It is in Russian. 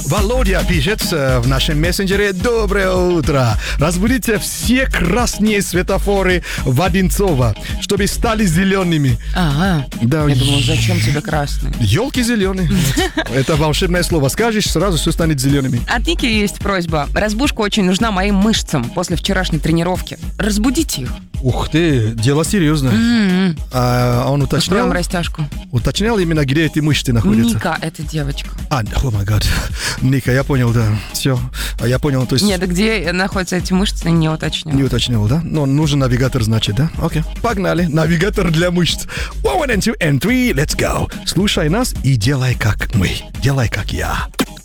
Володя пишет в нашем мессенджере: доброе утро. Разбудите все красные светофоры в Одинцово, чтобы стали зелеными. Ага. Да, Я думала, зачем тебе красный? елки зеленые. Это волшебное слово. Скажешь, сразу все станет зелеными. От Ники есть просьба. Разбужка очень нужна моим мышцам после вчерашней тренировки. Разбудите их. Ух ты, дело серьезное. А он Устроим растяжку. уточнял именно, где эти мышцы находятся? Ника, это девочка. О май гад. Ника, я понял, да. Все, я понял, то есть... Нет, где находятся эти мышцы, не уточнил. Не уточнил, да? Но нужен навигатор, значит, да? Окей. Погнали. Навигатор для мышц. 1, 2, and 3, let's go. Слушай нас и делай как мы. Делай как я.